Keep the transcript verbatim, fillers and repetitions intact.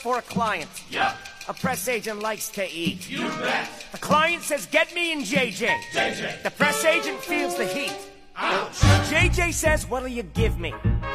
for a client. Yeah. A press agent likes to eat. You bet. The client says, get me in J J. J J. The press agent feels the heat. Ouch. J J says, what'll you give me?